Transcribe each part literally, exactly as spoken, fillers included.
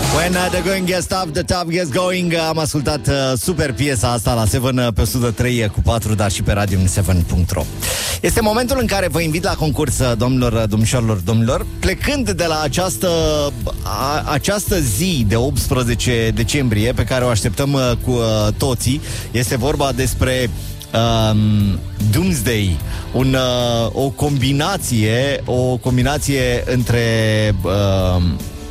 When the going gets tough, the tough gets going. Am ascultat uh, super piesa asta la Seven pe o sută trei cu patru, dar și pe radio seven punct ro. Este momentul în care vă invit la concurs, domnilor, domnișoarelor, domnilor. Plecând de la această, a, această zi de optsprezece decembrie, pe care o așteptăm uh, cu uh, toții. Este vorba despre Um, Doomsday, un, uh, o combinație, o combinație între uh,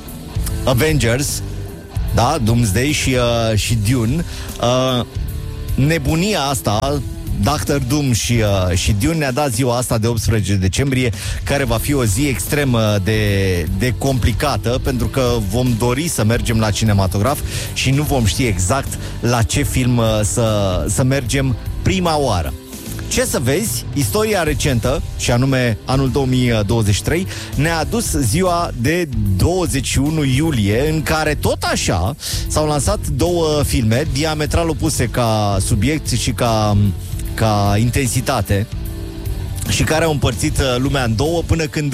Avengers, da, Doomsday și, uh, și Dune. Uh, nebunia asta, doctor Doom și, uh, și Dune ne-a dat ziua asta de optsprezece decembrie, care va fi o zi extrem de, de complicată, pentru că vom dori să mergem la cinematograf și nu vom ști exact la ce film uh, să, să mergem prima oară. Ce să vezi, istoria recentă, și anume anul două mii douăzeci și trei, ne-a adus ziua de douăzeci și unu iulie, în care tot așa s-au lansat două filme diametral opuse ca subiect și ca, ca intensitate, și care au împărțit lumea în două, până când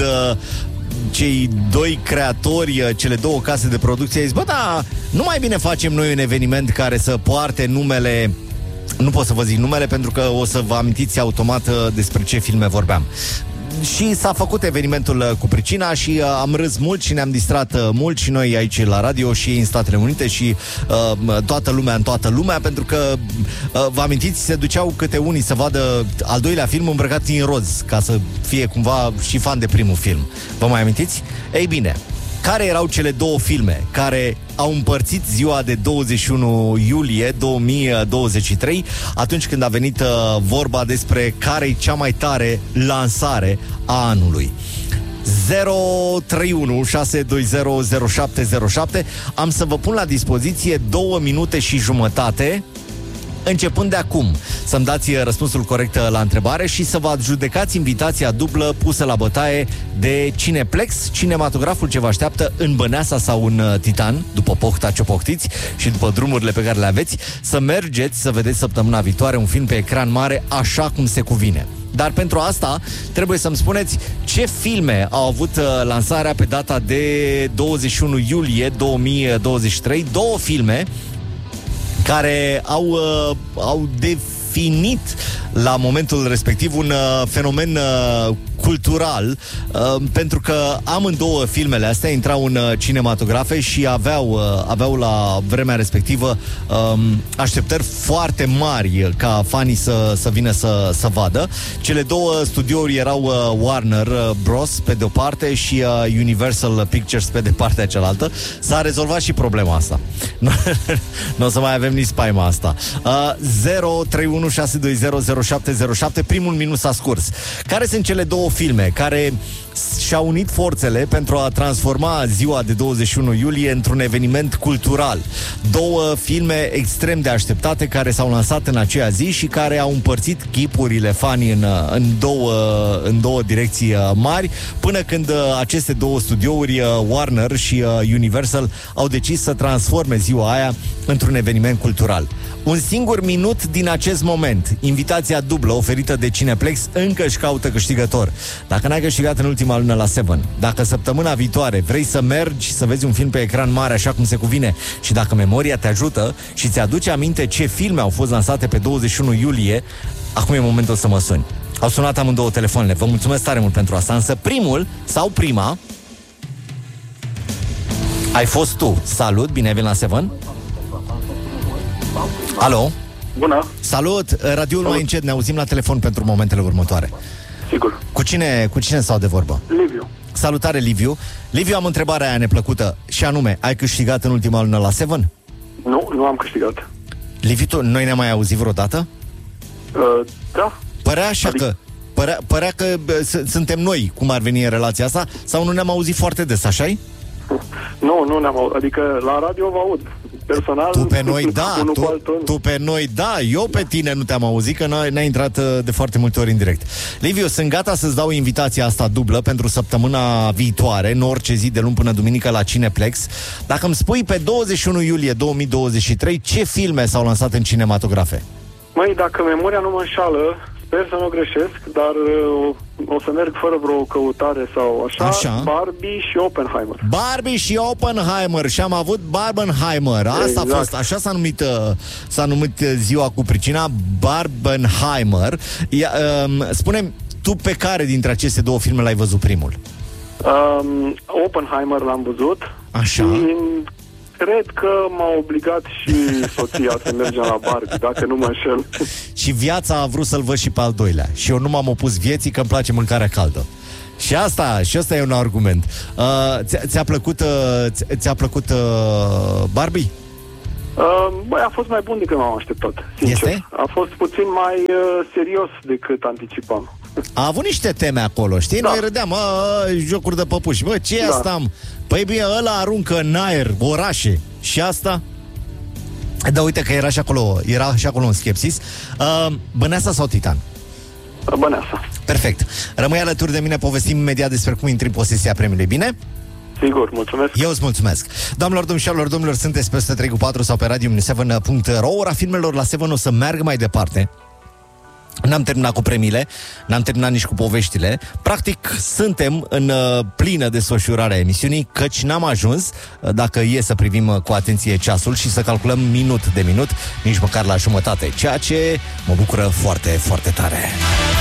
cei doi creatori, cele două case de producție, au zis: bă, da, nu mai bine facem noi un eveniment care să poarte numele. Nu pot să vă zic numele, pentru că o să vă amintiți automat despre ce filme vorbeam. Și s-a făcut evenimentul cu pricina și uh, am râs mult și ne-am distrat uh, mult, și noi aici la radio și în Statele Unite și uh, toată lumea în toată lumea, pentru că uh, vă amintiți, se duceau câte unii să vadă al doilea film îmbrăcați în roz, ca să fie cumva și fan de primul film. Vă mai amintiți? Ei bine, care erau cele două filme care au împărțit ziua de douăzeci și unu iulie două mii douăzeci și trei, atunci când a venit uh, vorba despre care-i cea mai tare lansare a anului? zero trei unu șase doi zero zero șapte zero șapte. Am să vă pun la dispoziție două minute și jumătate, începând de acum, să-mi dați răspunsul corect la întrebare și să vă adjudecați invitația dublă pusă la bătaie de Cineplex, cinematograful ce vă așteaptă în Băneasa sau în Titan, după pohta ce pohtiți și după drumurile pe care le aveți, să mergeți să vedeți săptămâna viitoare un film pe ecran mare, așa cum se cuvine. Dar pentru asta trebuie să-mi spuneți ce filme au avut uh, lansarea pe data de douăzeci și unu iulie două mii douăzeci și trei. Două filme care au, uh, au definit la momentul respectiv un uh, fenomen uh, cultural, uh, pentru că amândouă filmele astea intrau în uh, cinematografe și aveau, uh, aveau la vremea respectivă uh, așteptări foarte mari ca fanii să, să vină să, să vadă. Cele două studiouri erau uh, Warner Bros. Pe de o parte și uh, Universal Pictures pe de partea cealaltă. S-a rezolvat și problema asta. Nu o să mai avem nici spaima asta. uh, zero trei unu șase doi zero zero șapte zero șapte. Primul minut s-a scurs. Care sunt cele două filme care și-au unit forțele pentru a transforma ziua de douăzeci și unu iulie într-un eveniment cultural? Două filme extrem de așteptate care s-au lansat în aceea zi și care au împărțit chipurile fanii în, în, două, în două direcții mari, până când aceste două studiouri, Warner și Universal, au decis să transforme ziua aia într-un eveniment cultural. Un singur minut din acest moment. Invitația dublă oferită de Cineplex încă își caută câștigător. Dacă n-ai câștigat în ultima lună la Seven, dacă săptămâna viitoare vrei să mergi să vezi un film pe ecran mare așa cum se cuvine, și dacă memoria te ajută și ți aduce aminte ce filme au fost lansate pe douăzeci și unu iulie, acum e momentul să mă suni. Au sunat amândouă telefoanele. Vă mulțumesc tare mult pentru asta, însă primul sau prima ai fost tu. Salut, bine ai venit la Seven. Alo? Bună! Salut! Radioul mai încet, ne auzim la telefon pentru momentele următoare. Sigur. Cu cine, cu cine stau de vorbă? Liviu. Salutare, Liviu. Liviu, am întrebarea aia neplăcută, și anume, ai câștigat în ultima lună la Seven? Nu, nu am câștigat. Liviu, tu, noi ne-am mai auzit vreodată? Uh, da. Părea așa adică... că... Părea, părea că bă, suntem noi, cum ar veni în relația asta, sau nu ne-am auzit foarte des, așa-i? Nu, nu ne-am auzit. Adică la radio vă aud. Personal, tu pe noi da, tu, tu, tu pe noi da, eu pe tine nu te-am auzit, că n-ai, n-ai intrat de foarte multe ori în direct. Liviu, sunt gata să-ți dau invitația asta dublă pentru săptămâna viitoare, în orice zi de luni până duminică la Cineplex. Dacă îmi spui pe douăzeci și unu iulie două mii douăzeci și trei ce filme s-au lansat în cinematografe? Măi, dacă memoria nu mă înșală, sper să nu greșesc, dar uh, o să merg fără vreo căutare sau așa, Așa. Barbie și Oppenheimer. Barbie și Oppenheimer. Și am avut Barbenheimer. Asta Exact. a fost, așa s-a numit, uh, s-a numit uh, ziua cu pricina, Barbenheimer. Ia, uh, spune-mi, tu pe care dintre aceste două filme l-ai văzut primul? Um, Oppenheimer l-am văzut. Așa. Și cred că m-a obligat și soția să mergem la Barbie, dacă nu mă înșel. Și viața a vrut să-l văd și pe al doilea. Și eu nu m-am opus vieții, că îmi place mâncarea caldă. Și asta, și asta e un argument. Uh, ți- ți-a plăcut, uh, ți- ți-a plăcut uh, Barbie? Uh, băi, a fost mai bun decât m-am așteptat, sincer. Este? A fost puțin mai uh, serios decât anticipam. A avut niște teme acolo, știi? Da. Noi râdeam, mă, jocuri de păpuși. Bă, ce e Da. asta? Păi bine, ăla aruncă în aer orașe. Și asta? Da, uite că era și acolo, era și acolo un skepsis. Uh, Băneasa sau Titan? Băneasa. Perfect. Rămâi alături de mine, povestim imediat despre cum intri în posesia premiului, bine? Sigur, mulțumesc. Eu îți mulțumesc. Doamnelor, domnilor, domnilor, sunteți pe o sută trei cu patru sau pe radio seven punct ro. Ora filmelor la Seven o să meargă mai departe. N-am terminat cu premiile, n-am terminat nici cu poveștile. Practic, suntem în uh, plină desfășurare a emisiunii, căci n-am ajuns, uh, dacă e să privim uh, cu atenție ceasul și să calculăm minut de minut, nici măcar la jumătate, ceea ce mă bucură foarte, foarte tare.